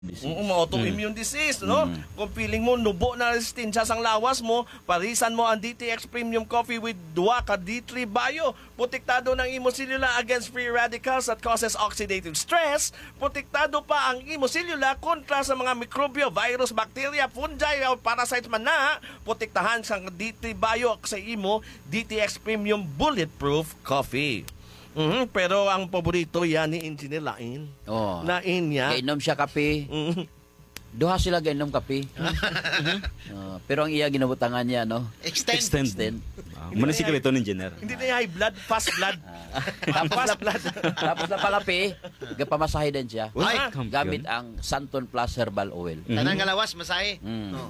disease. Autoimmune disease, no? Kung feeling mo, nubo na resistensya sang lawas mo, parisan mo ang DTX Premium Coffee with duwa ka D3 Bio. Protektado ng imo cellula against free radicals that causes oxidative stress. Protektado pa ang imo cellula kontra sa mga mikrobyo, virus, bacteria, fungi, o parasites man na. Protektahan sang D3 Bio sa imo DTX Premium Bulletproof Coffee. Pero ang paborito yan ni Engineer Lain. Oh. Lain niya. Gainom siya kape. Duha sila gainom kape. Pero ang iya ginabutangan niya, no? Extend. Muna si Kalito ng engineer. Hindi na high blood, fast blood. Fast blood. Tapos na palapi, gapamasahe din siya. Ay, Gamit ang Santon Plus Herbal Oil. Tanang ngalawas, masahe.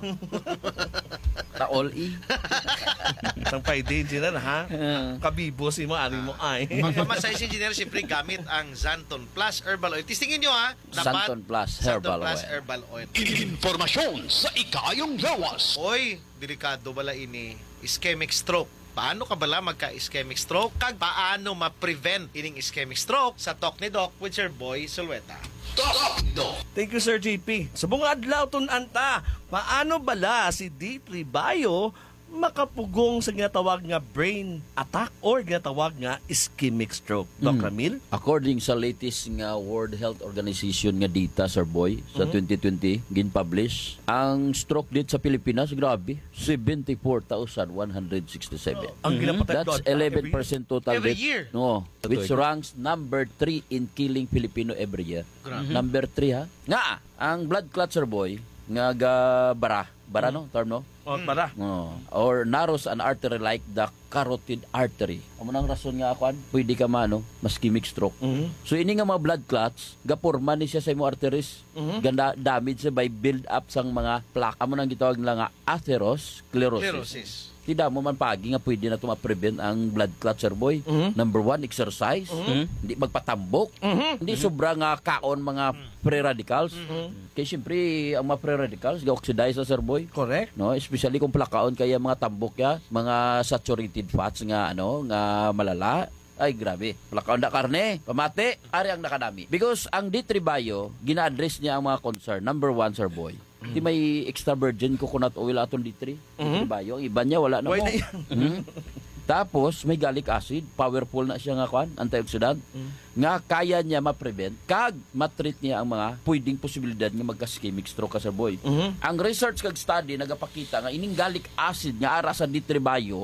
Taol-i. Isang pwede, Engineer, ha? Kabibo si mo, ari mo ay. Magpamasahe si engineer, siyempre gamit ang Xanton Plus Herbal Oil. Tistingin nyo ha. Santon Plus Herbal Santon Plus Oil. Herbal Oil. Informasyon sa ikayong lawas. Oy, delikado bala ini. Ischemic stroke. Paano ka bala magka-ischemic stroke? Kag paano ma-prevent ining ischemic stroke? Sa Talk ni Doc with Sir Boy Sulweta. Thank you, Sir JP. Sa bunga adlaw anta, paano bala si D3 Bio makapugong sa ginatawag nga brain attack or ginatawag nga ischemic stroke? Doc Ramil? According sa latest nga World Health Organization nga data, Sir Boy, sa 2020, gin-publish, ang stroke date sa Pilipinas, grabe, 74,167. Ang ginapatay That's doon, 11% total every death. year. No, which ranks number 3 in killing Filipino every year. Number 3, ha? Nga, ang blood clot, Sir Boy, nga bara no? Term, no? Para. Or narrows an artery like the carotid artery. Amo nang rason nga akuan, pwede ka ischemic stroke. So ini nga mga blood clots, gapurma ni siya sa imong arteries. Ganda damage siya by build up sang mga plaque. Amo nang gitawag nila nga atherosclerosis. Tidak mo man pagi nga pwede na ito ma-prevent ang blood clot, Sir Boy. Number 1, exercise. Hindi magpatambok. Hindi sobra nga kaon mga free radicals. Kaya siyempre, ang mga free radicals, ga-oxidize sa Sir Boy. Correct. No, especially kung plakaon kaya mga tambok ya, mga saturated fats nga nga malala. Ay, grabe. Plakaon na karne, pamati, ari ang nakadami. Because ang D3 Bio, gina-address niya ang mga concern. Number 1, Sir Boy. Di may extra virgin coconut oil aton D3. D3 Bio. Ang iba niya, wala na mo. Tapos, may gallic acid. Powerful na siya nga antioxidant. Nga kaya niya ma-prevent. Kag matreat niya ang mga pwedeng posibilidad nga magka-ischemic stroke, Sir Boy. Ang research kag study nagapakita nga ining gallic acid nga ara sa D3 Bio,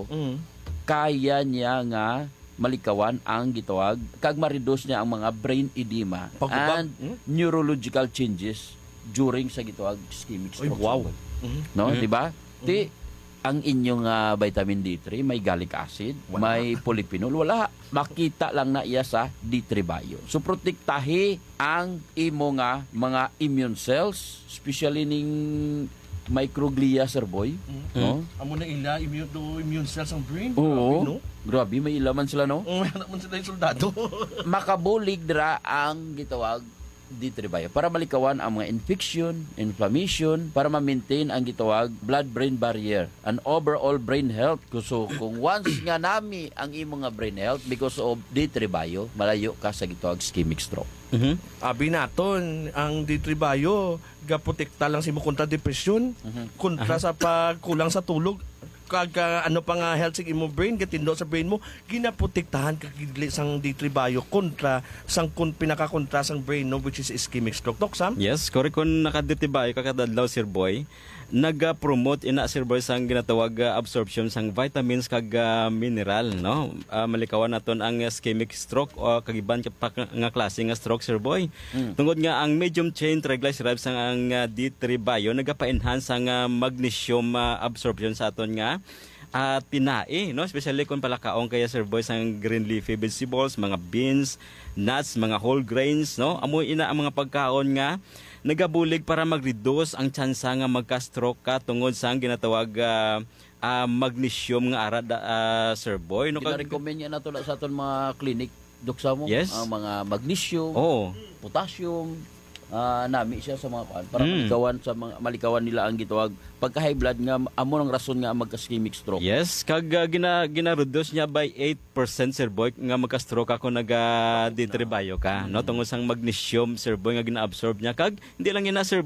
kaya niya nga malikawan ang gitawag kag ma-reduce niya ang mga brain edema and neurological changes during sa gitawag ischemic stroke. Wow. No, di ba? Ang inyong vitamin D3 may gallic acid, may polyphenol, wala. Makita lang na iya sa D3 Bio. So protektahi ang imo nga mga immune cells, especially ning microglia, Sir Boy. No? Amo na ila immune cells ang brain. Oo. No? Grabe, may ilaman sila, no? Anak mo sila yung soldado. Makabulig dira ang gitawag D3 Bio para malikawan ang mga infection, inflammation, para ma-maintain ang gitawag blood-brain barrier and overall brain health. So kung once nga nami ang imo nga brain health because of D3 Bio, malayo ka sa gitawag ischemic stroke. Abi naton, ang D3 Bio, gaprotekta lang si mo kontra depresyon, kontra sa pagkulang sa tulog, kag ano pa nga health sa imo brain, gatindo sa brain mo, ginaprotektahan ka gidli sang D3 Bio kontra sang pinakakontra sang brain, no, which is ischemic stroke. Dok Sam? Yes, kore kung nakaditibay kakadadlaw, Sir Boy, nag-promote ina, Sir Boy, sang ginatawag absorption sang vitamins kag mineral, no? Malikawan naton ang ischemic stroke o kagiban pa nga klase nga stroke, Sir Boy. Tungod nga ang medium chain triglycerides sang ang D3 Bio nagapa-enhance ang magnesium absorption sa aton nga tinae, no? Especially kung palakaong kaya, Sir Boy, sang green leafy vegetables, mga beans, nuts, mga whole grains, no? Amoy ina ang mga pagkaon nga nagabulig para mag-reduce ang tsansa nga magka-stroke ka tungod sa ginatawag magnesium nga ara, Sir Boy. No? Kina-recommend niya na to sa aton mga clinic, Dok Samo. Yes. Ang mga magnesium, potassium, nami siya sa mga kuan para malikawan nila ang gitawag pagka high blood nga amo ng rason nga magka-ischemic stroke. Yes, kag gina-reduce niya by 8% Sir Boy nga magka-stroke ako ditribayo ka, no? Tungod sang magnesium Sir Boy nga gina-absorb niya kag hindi lang ina Sir